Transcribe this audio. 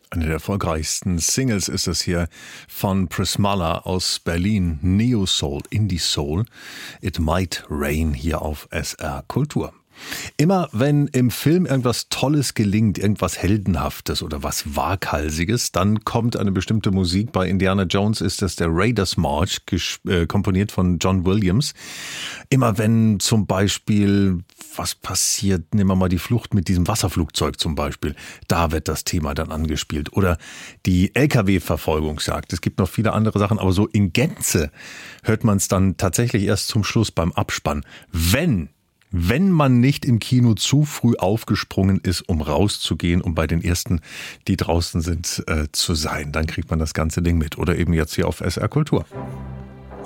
Eine der erfolgreichsten Singles ist es hier von Prismala aus Berlin. Neo Soul, Indie Soul. It Might Rain hier auf SR Kultur. Immer wenn im Film irgendwas Tolles gelingt, irgendwas Heldenhaftes oder was Waghalsiges, dann kommt eine bestimmte Musik. Bei Indiana Jones ist das der Raiders March, komponiert von John Williams. Immer wenn zum Beispiel was passiert, nehmen wir mal die Flucht mit diesem Wasserflugzeug zum Beispiel, da wird das Thema dann angespielt. Oder die LKW-Verfolgungsjagd. Es gibt noch viele andere Sachen, aber so in Gänze hört man es dann tatsächlich erst zum Schluss beim Abspann. Wenn man nicht im Kino zu früh aufgesprungen ist, um rauszugehen, um bei den Ersten, die draußen sind, zu sein, dann kriegt man das ganze Ding mit. Oder eben jetzt hier auf SR Kultur.